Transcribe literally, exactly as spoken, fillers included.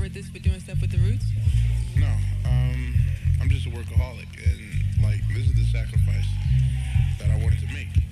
reward this for doing stuff with the Roots? No, um, I'm just a workaholic, and like this is the sacrifice that I wanted to make.